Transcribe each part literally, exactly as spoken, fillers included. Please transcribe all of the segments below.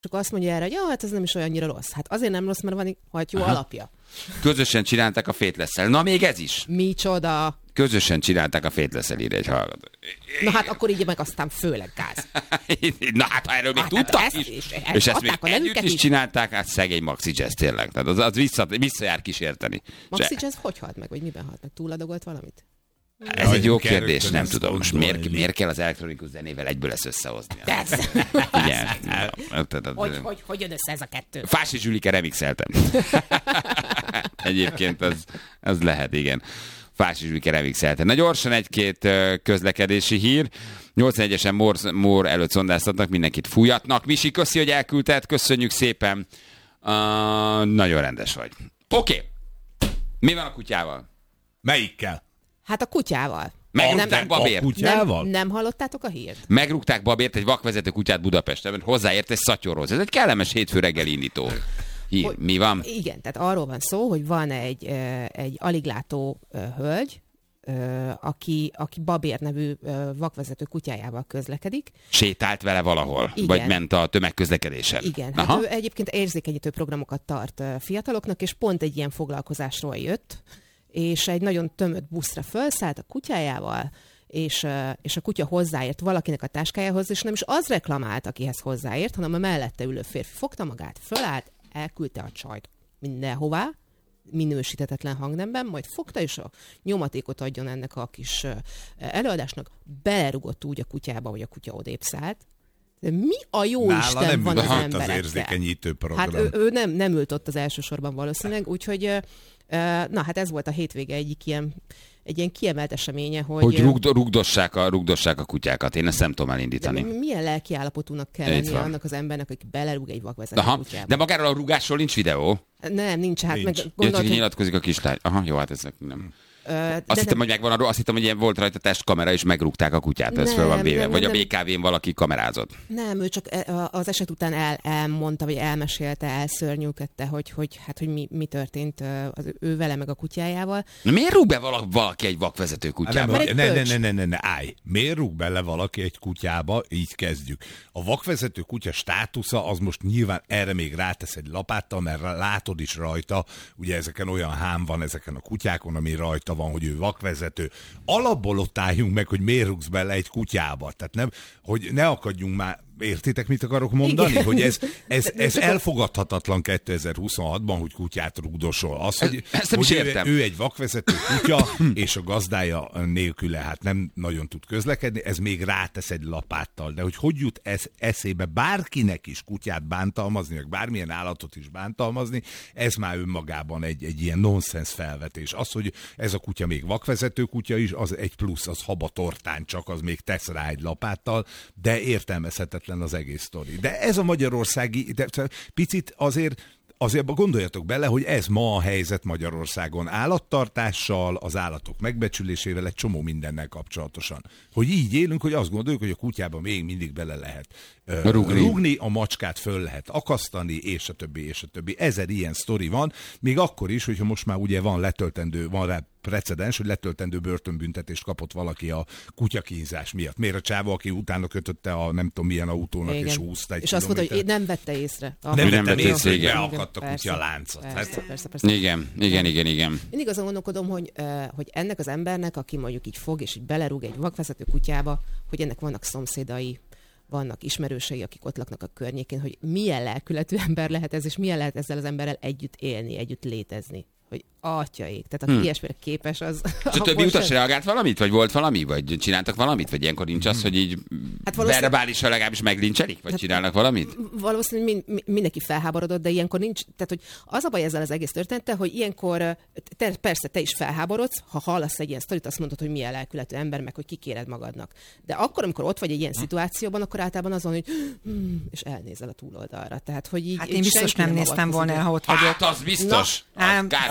Csak azt mondja erre, hogy ja, hát ez nem is olyannyira rossz. Hát azért nem rossz, mert van egy jó Aha. alapja. Közösen csinálták a Fétlesszel. Na még ez is. Micsoda. Közösen csinálták a Fétlesszel, írja egy hallgató. Na hát akkor így meg aztán főleg gáz. Na hát ha erről még hát, tudtak ezt, is. És, és ezt még együtt is csinálták, hát szegény Maxi Jazz tényleg. Tehát az, az vissza, visszajár kísérteni. Maxi Jazz hogy halt meg, vagy miben halt meg? Túladogolt valamit? Ez ja, egy jó kérdés, nem tudom. Most miért, miért kell az elektronikus zenével egyből ezt összehozni? Igen. Hogy, hogy, hogy jön össze ez a kettő? Fási Zsülike remixeltem. Egyébként az, az lehet, igen. Fási Zsülike remixeltem. Na gyorsan egy-két közlekedési hír. nyolcvanegyesen Mór előtt szondáztatnak, mindenkit fújatnak. Misi, köszi, hogy elküldted, köszönjük szépen. Uh, nagyon rendes vagy. Oké. Okay. Mi van a kutyával? Melyikkel? Hát a kutyával. Megrúgták Babért. Nem, nem hallottátok a hírt? Megrúgták Babért, egy vakvezető kutyát Budapesten, hozzáért egy szatyorhoz. Ez egy kellemes hétfő reggeli indító. Hí, hogy, mi van? Igen, tehát arról van szó, hogy van egy, egy aliglátó hölgy, aki, aki Babér nevű vakvezető kutyájával közlekedik. Sétált vele valahol? Igen. Vagy ment a tömegközlekedésen? Igen. Hát ő egyébként érzékenyítő programokat tart fiataloknak, és pont egy ilyen foglalkozásról jött, és egy nagyon tömött buszra felszállt a kutyájával, és, és a kutya hozzáért valakinek a táskájához, és nem is az reklamált, akihez hozzáért, hanem a mellette ülő férfi fogta magát, fölállt, elküldte a csajt mindenhová, minősítetetlen hangnemben, majd fogta, és a nyomatékot adjon ennek a kis előadásnak, belerugott úgy a kutyába, hogy a kutya odébb szállt. De mi a jó Nála Isten van az emberekkel? Az érzékenyítő program. Hát ő, ő nem, nem ült ott az elsősorban valószínűleg, úgyhogy na hát ez volt a hétvége egyik ilyen, egy ilyen kiemelt eseménye, hogy... Hogy rugd, rugdossák, a, rugdossák a kutyákat, én ezt nem tudom elindítani. De milyen lelki állapotúnak kell lennie annak az embernek, aki belerúg egy vakvezető kutyába. De magáról a rugásról nincs videó? Nem, nincs. Hát nincs. Meg gondolt, hogy... nyilatkozik a kislány. Aha, jó, hát ezek nem... Uh, azt hittem, nem... hogy megvan arról, azt hittem, hogy ilyen volt rajta testkamera, és megrúgták a kutyát, ez fel van véve. Nem, vagy nem, a bé ká vén valaki kamerázott. Nem, ő csak az eset után el, elmondta, vagy elmesélte, elszörnyűködte, hogy, hogy, hát, hogy mi, mi történt az ő vele meg a kutyájával. Na, miért rúg be valaki egy vakvezető kutyába? Ne, ne, ne, ne, ne, ne, ne, állj. Miért rúg bele valaki egy kutyába? Így kezdjük. A vakvezető kutya státusza az most nyilván erre még rátesz egy lapáttal, mert látod is rajta, ugye ezeken olyan hám van ezeken a kutyákon, ami rajta van, hogy ő vakvezető. Alapból ott álljunk meg, hogy miért rúgsz bele egy kutyába. Tehát nem, hogy ne akadjunk már, értitek, mit akarok mondani? Igen. Hogy ez, ez, ez elfogadhatatlan kétezer-huszonhatban, hogy kutyát rugdosol. Az, hogy, ezt hogy ő, ő egy vakvezető kutya, és a gazdája nélküle hát nem nagyon tud közlekedni, ez még rátesz egy lapáttal. De hogy hogy jut ez eszébe bárkinek is kutyát bántalmazni, meg bármilyen állatot is bántalmazni, ez már önmagában egy, egy ilyen nonsens felvetés. Az, hogy ez a kutya még vakvezető kutya is, az egy plusz, az haba tortán csak, az még tesz rá egy lapáttal, de értelmezhetetlen az egész sztori. De ez a magyarországi, de picit azért, azért gondoljatok bele, hogy ez ma a helyzet Magyarországon állattartással, az állatok megbecsülésével, egy csomó mindennel kapcsolatosan. Hogy így élünk, hogy azt gondoljuk, hogy a kutyába még mindig bele lehet uh, rugni. rugni, a macskát föl lehet akasztani, és a többi, és a többi. Ezer ilyen sztori van, még akkor is, hogyha most már ugye van letöltendő, van rá precedens, hogy letöltendő börtönbüntetést kapott valaki a kutyakínzás miatt. Miért a csávó, aki utána kötötte a nem tudom milyen autónak, igen. és húzta egy és azt mondta, hogy nem vette észre. Ah, nem, nem vette észre, hogy beakadt a kutya láncot. Persze, persze, persze, persze. Igen, igen, igen, igen. Mindig azon gondolkodom, hogy, uh, hogy ennek az embernek, aki mondjuk így fog, és így belerúg egy vakvezető kutyába, hogy ennek vannak szomszédai, vannak ismerősei, akik ott laknak a környékén, hogy milyen lelkületű ember lehet ez, és milyen lehet ezzel az emberrel együtt élni, együtt létezni. Hogy atyaik, tehát aki hmm. ilyesmire képes, az... És a többi utas reagált valamit? Vagy volt valami? Vagy csináltak valamit? Vagy ilyenkor nincs az, hogy így hát valószínű... verbálisan legalábbis meglincselik? Vagy hát csinálnak valamit? Valószínűleg mind, mindenki felháborodott, de ilyenkor nincs... Tehát, hogy az a baj ezzel az egész története, hogy ilyenkor te, persze te is felháborodsz, ha hallasz egy ilyen sztorit, azt mondod, hogy milyen lelkületű ember, meg hogy kikéred magadnak. De akkor, amikor ott vagy egy ilyen szituációban, akkor általában azon, hogy hmm, és elnézel a túloldalra. Tehát, hogy így, hát én biztos nem néztem volna el, ha ott vagyok. Hát az biztos. No,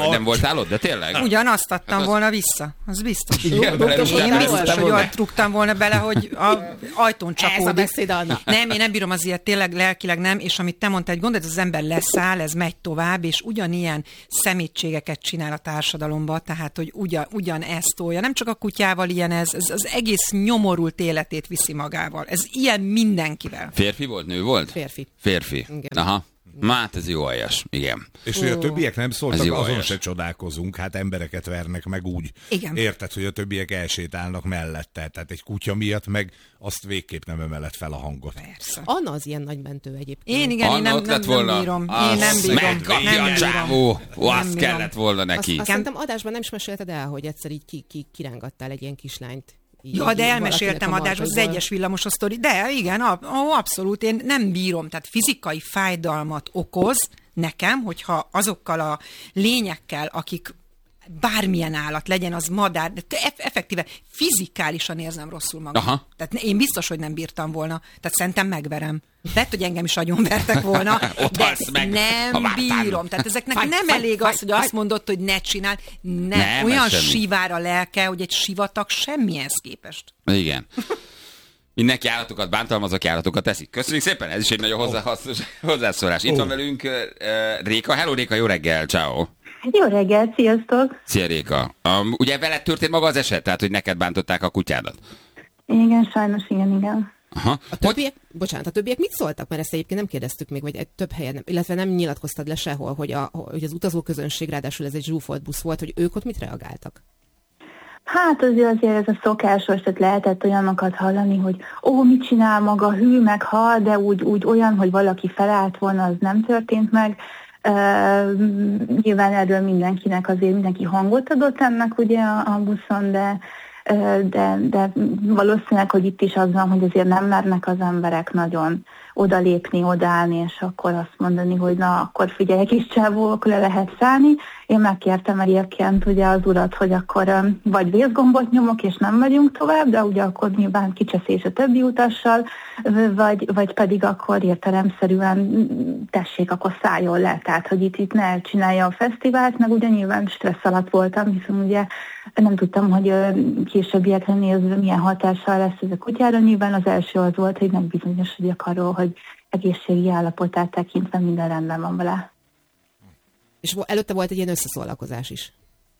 Majd nem voltál ott, de tényleg? Ugyanazt adtam Hát az... volna vissza, az biztos. Igen, én biztos, hogy olyat rúgtam volna bele, hogy a ajtón csapódik. Ez a beszéd, Anna. Nem, én nem bírom az ilyet, tényleg lelkileg nem, és amit te mondtál, hogy gondolod, az ember leszáll, ez megy tovább, és ugyanilyen szemétségeket csinál a társadalomba, tehát, hogy ugyan, ugyan ezt tolja. Nem csak a kutyával ilyen ez, ez az egész nyomorult életét viszi magával. Ez ilyen mindenkivel. Férfi volt, nő volt? Férfi. Férfi. Igen. Aha. Hát ez jó aljas, igen. És hogy a többiek nem szóltak, azon aljas. se csodálkozunk, hát embereket vernek meg úgy. Igen. Érted, hogy a többiek elsétálnak mellette, tehát egy kutya miatt meg azt végképp nem emeled fel a hangot. Persze. Anna az ilyen nagy mentő egyébként. Én igen, én nem, nem, nem bírom. Én nem bírom. Megkapja Nem a bírom. csávó. Ó, Nem azt bírom. kellett volna neki. Azt, azt szerintem adásban nem is mesélted el, hogy egyszer így ki, ki, kirángattál egy ilyen kislányt. Így, Ja, de így elmeséltem valakinek a adásban az markaiból. egyes villamos sztori. De igen, ab, ó, abszolút, én nem bírom. Tehát fizikai fájdalmat okoz nekem, hogyha azokkal a lényekkel, akik bármilyen állat, legyen az madár, de effektíve fizikálisan érzem rosszul magam. Aha. Tehát én biztos, hogy nem bírtam volna. Tehát szerintem megverem. Lehet, hogy engem is agyonvertek volna, Ott de halsz meg, ha nem vártál. bírom. Tehát ezeknek Fáj, nem fáj, elég fáj, az, hogy fáj. azt mondod, hogy ne csináld. Nem, Nem, olyan ez semmi. sivár a lelke, hogy egy sivatag semmihez képest. Igen. Mindenki állatokat bántalmazok, állatokat teszik. Köszönjük szépen, ez is egy nagyon hozzá, hozzászólás. Itt Oh. van velünk uh, Réka. Hello Réka, jó reggel, ciao. Jó reggelt, sziasztok! Szia Réka. Um, ugye veled történt maga az eset, tehát hogy neked bántották a kutyádat? Igen, sajnos igen, igen. Aha. A többiek, bocsánat, a többiek mit szóltak? Mert ezt egyébként nem kérdeztük még, vagy egy több helyen, nem, illetve nem nyilatkoztad le sehol, hogy, a, hogy az utazóközönség, ráadásul ez egy zsúfolt busz volt, hogy ők ott mit reagáltak? Hát azért, azért ez a szokásos, tehát lehetett olyanokat hallani, hogy ó, mit csinál maga, hű, meg hal, de úgy, úgy olyan, hogy valaki felállt volna, az nem történt meg. Uh, nyilván erről mindenkinek azért mindenki hangot adott ennek ugye a, a buszon, de, uh, de, de valószínűleg, hogy itt is az van, hogy azért nem mernek az emberek nagyon odalépni, odaállni, és akkor azt mondani, hogy na, akkor figyelj, kis csávó, akkor le lehet szállni. Én megkértem egyébként ugye az urat, hogy akkor um, vagy vészgombot nyomok, és nem megyünk tovább, de ugye akkor nyilván kicseszés a többi utassal, vagy, vagy pedig akkor értelemszerűen tessék, akkor szálljon le. Tehát, hogy itt, itt ne csinálja a fesztivált, meg ugye nyilván stressz alatt voltam, hiszen ugye nem tudtam, hogy későbbiekre nézve milyen hatással lesz ez a kutyára. Nyilván az első az volt, hogy megbizonyosodjak arról, hogy egészségi állapotát tekintve minden rendben van vele. És előtte volt egy ilyen összeszólalkozás is.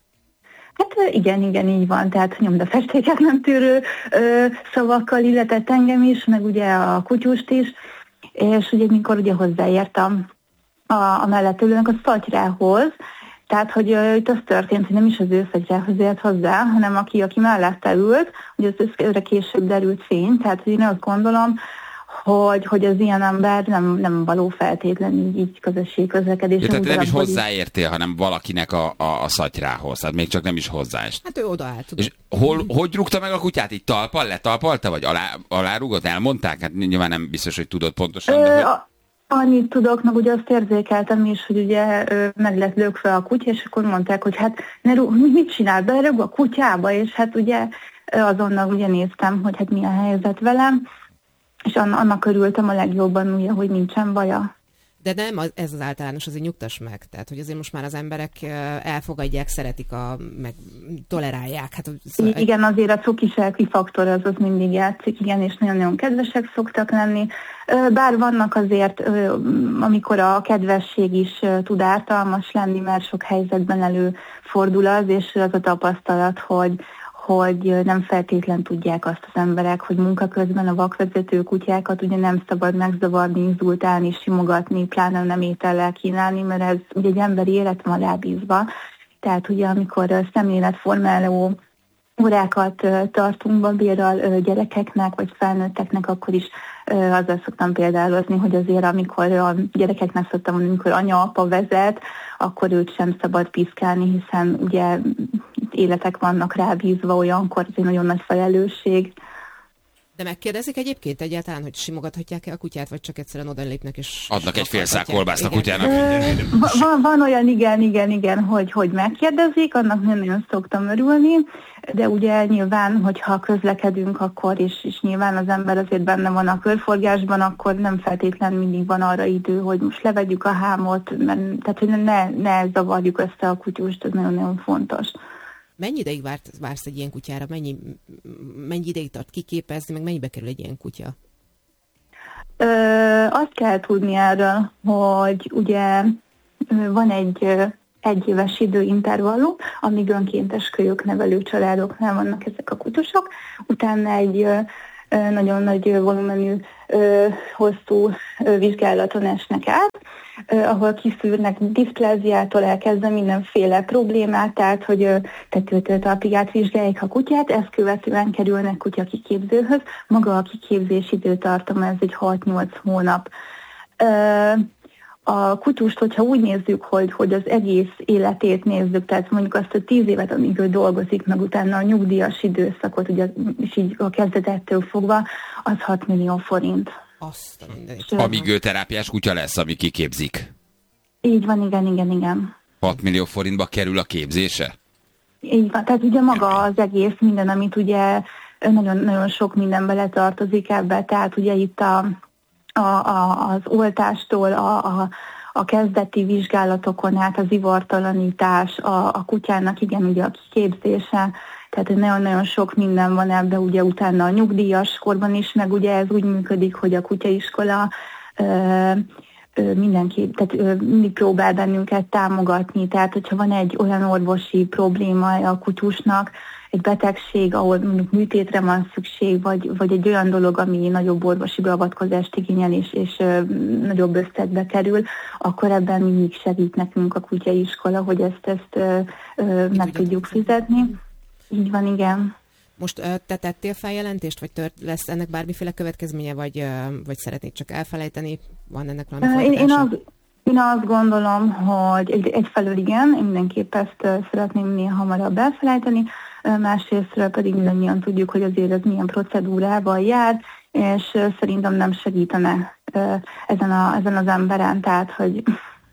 Hát igen, igen, így van. Tehát nyomdafestéket nem tűrő ö, szavakkal illetett engem is, meg ugye a kutyust is. És ugye mikor ugye hozzáértem a, a mellett ülőnek a szatyrához, tehát, hogy uh, itt az történt, hogy nem is az ő szatyrához ért hozzá, hanem aki, aki mellette ült, ugye az őre később derült fény, tehát hogy én azt gondolom, hogy, hogy az ilyen ember nem, nem való feltétlenül így közösségi közlekedésen. Ja, tehát nem is hogy hozzáértél, hanem valakinek a, a, a szatyrához, tehát még csak nem is hozzáest. Hát ő odaállt. Tudod. És hol, hogy rúgta meg a kutyát? Így talpal, letalpalta, vagy alá, alárúgott? Elmondták? Hát nyilván nem biztos, hogy tudod pontosan. Ö, De hogy... a, annyit tudok, meg ugye azt érzékeltem is, hogy ugye ö, meg lett lökve a kutya, és akkor mondták, hogy hát ne rúg, mit csinál, berúg a kutyába, és hát ugye azonnal ugye néztem, hogy hát mi a helyzet velem, és annak örültem a legjobban, ugye, hogy nincsen baja. De nem, az, ez az általános, azért nyugtass meg. Tehát, hogy azért most már az emberek elfogadják, szeretik, a, meg tolerálják. Hát, I- igen, azért a cukisági faktor az, az mindig játszik, igen, és nagyon-nagyon kedvesek szoktak lenni. Bár vannak azért, amikor a kedvesség is tud ártalmas lenni, mert sok helyzetben előfordul az, és az a tapasztalat, hogy hogy nem feltétlen tudják azt az emberek, hogy munka közben a vakvezető kutyákat ugye nem szabad megzavarni, inzultálni, simogatni, pláne nem étellel kínálni, mert ez ugye egy emberi élet van rábízva. Tehát ugye amikor szemléletformáló órákat tartunk babérral gyerekeknek vagy felnőtteknek, akkor is azzal szoktam példálozni, hogy azért amikor a gyerekeknek szoktam mondani, amikor anya-apa vezet, akkor őt sem szabad piszkálni, hiszen ugye életek vannak rábízva, olyankor ez egy nagyon nagy felelősség. De megkérdezik egyébként egyáltalán, hogy simogathatják-e a kutyát, vagy csak egyszerűen oda lépnek és... Adnak egy fél szál akarhatják? kolbászt a Igen. kutyának. Van, van olyan, igen, igen, igen, hogy, hogy megkérdezik, annak nem nagyon szoktam örülni, de ugye nyilván, hogyha közlekedünk, akkor is, és nyilván az ember azért benne van a körforgásban, akkor nem feltétlenül mindig van arra idő, hogy most levegyük a hámot, mert, tehát hogy ne, ne zavarjuk össze a kutyust, ez nagyon-nagyon fontos. Mennyi ideig várt, vársz egy ilyen kutyára? Mennyi, mennyi ideig tart kiképezni, meg mennyibe kerül egy ilyen kutya? Ö, azt kell tudni erről, hogy ugye van egy egyéves időintervallum, amíg önkéntes kölyök nevelő családoknál vannak ezek a kutyusok, utána egy nagyon nagy volumenű, hosszú vizsgálaton esnek át, ahol kiszűrnek diszpláziától elkezdve mindenféle problémát, tehát hogy tetőtől-talpig átvizsgálják a kutyát, ezt követően kerülnek kutya kiképzőhöz. Maga a kiképzés időtartama, ez egy hat-nyolc hónap. A kutyust, hogyha úgy nézzük, hogy, hogy az egész életét nézzük, tehát mondjuk azt a tíz évet, amíg ő dolgozik, meg utána a nyugdíjas időszakot, ugye, és így a kezdetettől fogva, az hat millió forint. Azt a mindenit. Amíg ő terápiás kutya lesz, ami kiképzik. Így van, igen, igen, igen. hat millió forintba kerül a képzése? Így van, tehát ugye maga az egész, minden, amit ugye nagyon, nagyon sok minden beletartozik ebbe, tehát ugye itt a, a, a, az oltástól, a, a, a kezdeti vizsgálatokon át az ivartalanítás, a, a kutyának igen, ugye a kiképzése, tehát nagyon-nagyon sok minden van ebbe, ugye utána a nyugdíjas korban is, meg ugye ez úgy működik, hogy a kutyaiskola ö, ö, mindenki, tehát ö, mindig próbál bennünket támogatni, tehát hogyha van egy olyan orvosi probléma a kutyusnak, egy betegség, ahol mondjuk műtétre van szükség, vagy, vagy egy olyan dolog, ami nagyobb orvosi beavatkozást igényel, és, és ö, nagyobb összegbe kerül, akkor ebben mindig segít nekünk a kutyaiskola, hogy ezt, ezt ö, ö, meg tudjuk fizetni. Így van, igen. Most ö, te tettél feljelentést, vagy tört, lesz ennek bármiféle következménye, vagy, ö, vagy szeretnéd csak elfelejteni? Van ennek valami Én, én, folytatása? az, én azt gondolom, hogy egy, egyfelől igen, én mindenképp ezt uh, szeretném minél hamarabb elfelejteni, uh, másrésztről pedig mindannyian tudjuk, hogy azért ez milyen procedúrával jár, és uh, szerintem nem segítene uh, ezen, a, ezen az emberen, tehát, hogy...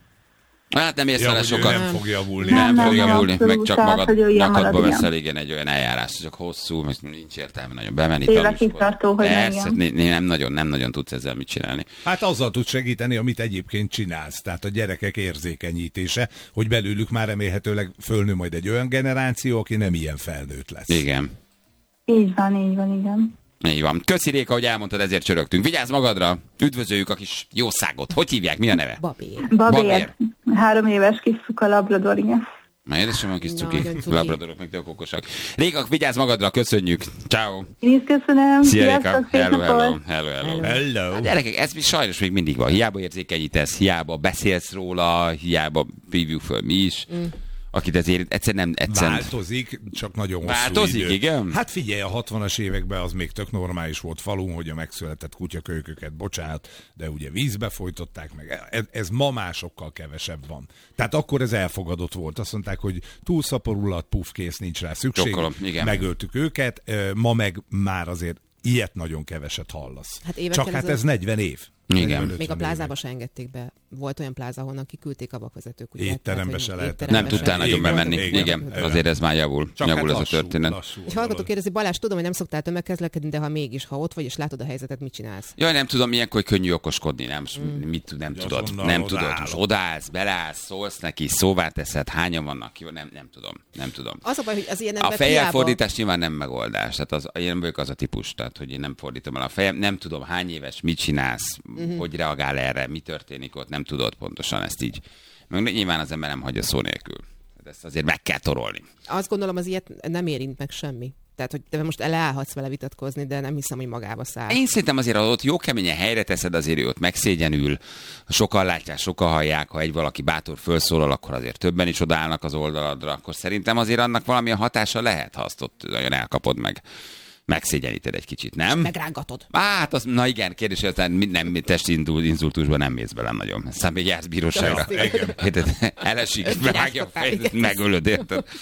Hát nem érsz Ja, vele hogy ő sokat. nem fog javulni. Nem, Nem, nem fog nem, javulni, abszolút, meg csak tehát, hogy ő ilyen magadba marad, veszel, igen, egy olyan eljárás, csak hosszú, meg nincs értelme nagyon bemenni. Évekig tartó, hogy Persze, menjen. né- nem nagyon, nem nagyon tudsz ezzel mit csinálni. Hát azzal tud segíteni, amit egyébként csinálsz, tehát a gyerekek érzékenyítése, hogy belőlük már remélhetőleg fölnő majd egy olyan generáció, aki nem ilyen felnőtt lesz. Igen. Így van, így van, igen. Így van. Köszi Réka, hogy elmondtad, ezért csörögtünk. Vigyázz magadra, üdvözöljük a kis jószágot. Hogy hívják, mi a neve? Babér. Babér. Babér. Három éves kis szuka labrador, igen. Már édesem van kis cuki, Nagyon cuki. labradorok meg tök okosak. Réka, vigyázz magadra, köszönjük. Ciao. Én is köszönöm. Szia Réka. Sziasztok, szép Hello, hello, napot. hello, hello. Hello! A gyerekek, ez mi sajnos még mindig van. Hiába érzékenyítesz, hiába beszélsz róla, hiába hívjuk föl mi is. Mm. Akit ezért egyszerűen nem... Egyszerűen... Változik, csak nagyon hosszú Változik, idő. igen? Hát figyelj, a hatvanas években az még tök normális volt falun, hogy a megszületett kutyakölyköket, bocsánat, de ugye vízbe folytották meg. Ez, ez ma másokkal kevesebb van. Tehát akkor ez elfogadott volt. Azt mondták, hogy túlszaporulat, puf, kész, nincs rá szükség. Csokkolom, igen. Megöltük őket. Ma meg már azért ilyet nagyon keveset hallasz. Hát évekkel csak hát ez ezelőtt- negyven év. Igen. negyven, Még a ötven plázába év. se engedték be. Volt olyan pláza, ahonnan kiküldték a vakvezető kutyát. Étterembe tehát, se hogy lehetett. étterembe Nem tudtál se. nagyon Igen, bemenni. igen, Igen, igen. azért ez már javul. Csak javul hát ez a lassú, történet. lassú Egy hallgató dolog. kérdezi, Balázs, tudom, hogy nem szoktál tömegközlekedni, de ha mégis, ha ott vagy és látod a helyzetet, mit csinálsz? Jaj, nem tudom, ilyenkor hogy könnyű okoskodni, nem, mm. mit, tud- nem Ja, tudod, azonnal nem odaállok. tudod, most odaállsz, belállsz, szólsz neki, szóvá teszed, hányan vannak, jó, nem, nem tudom, nem tudom. Az a baj, hogy az ilyen A emberek fejjel hiába... fordítás nyilván nem megoldás, tehát az, én nem vagyok az a típus, tehát hogy én nem fordítom el a fejem, nem tudom hány éves, mit csinálsz, uh-huh. hogy reagál erre, mi történik ott, nem tudod pontosan ezt így. Meg nyilván az ember nem hagyja szó nélkül. Ezt azért meg kell torolni. Azt gondolom, az ilyet nem érint meg semmi. Tehát, hogy te most leállhatsz vele vitatkozni, de nem hiszem, hogy magába száll. Én szerintem azért, ha ott jó keményen helyre teszed, azért ő ott megszégyenül. Sokan látják, sokan hallják, ha egy valaki bátor felszólal, akkor azért többen is odaállnak az oldaladra, akkor szerintem azért annak valamilyen hatása lehet, ha azt ott nagyon elkapod meg. Megszégyeníted egy kicsit, nem? Megrángatod. Hát, az, na igen, kérdés, hogy nem, testi inzultusban nem mész bele nagyon. Aztán még jársz bíróságra. Ja, igen. Érted? Elesik, vágja a fejét, megölöd, érted?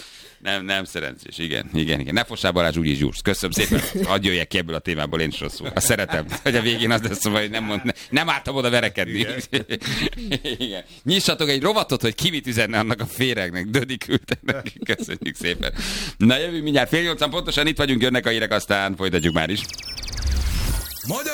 Nem, nem szerencsés, igen, igen, igen. Ne fossál, Balázs, úgyis gyúrsz. Köszönöm szépen, hadd jöjjek ki ebből a témából, én is rosszul. Azt szeretem, hogy a végén az lesz, hogy nem, mond, nem álltam oda verekedni. Igen. Igen. Nyissatok egy rovatot, hogy ki mit üzenne annak a féregnek, Dödi küldte neki. Köszönjük szépen. Na jövünk mindjárt fél nyolcan, pontosan itt vagyunk, jönnek a hírek, aztán folytatjuk már is. Magyar